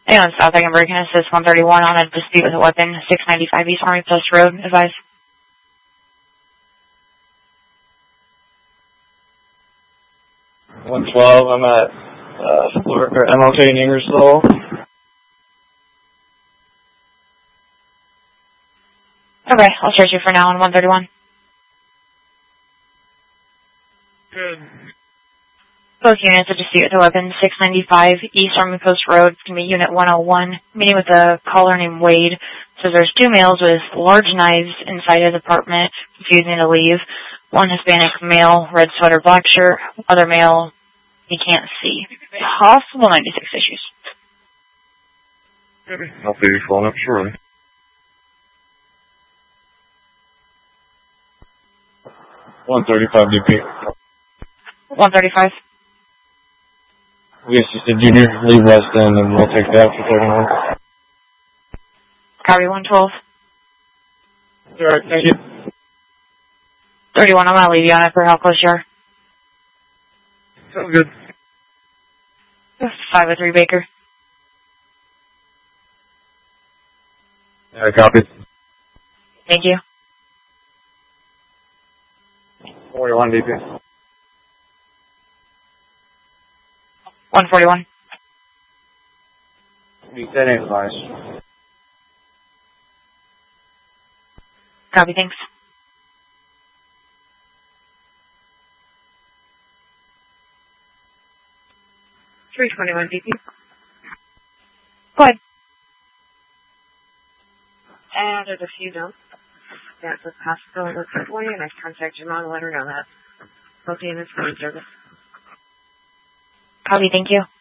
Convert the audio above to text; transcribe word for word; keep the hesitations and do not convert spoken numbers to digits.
Hey, on South Eggenberg, can assist one thirty-one on a dispute with a weapon, six ninety-five East Army Post Road, advise. one twelve, I'm at uh, Florida, M L K in Ingersoll. Okay, I'll search you for now on one thirty-one. Good. Both units of dispute with a weapon, six ninety-five East Army Post Road. It's going to be Unit one oh one. Meeting with a caller named Wade. Says there's two males with large knives inside his apartment, refusing to leave. One Hispanic male, red sweater, black shirt. Other male, he can't see. Possible ninety-six issues. I'll be following up shortly. one thirty-five D P. one thirty-five. We assisted junior, leave West End, and we'll take that for thirty-one. Copy one twelve. Alright, thank you. thirty-one, I'm going to leave you on it for how close you are. Sounds good. five oh three Baker. Alright, copy. Thank you. forty-one D P. one forty-one. You said it advice. Copy, thanks. three twenty-one D P. Go ahead. And there's a few notes. That's a possibility of quickly, and I contacted your mom to let her know that. Both units for service. Copy, thank you.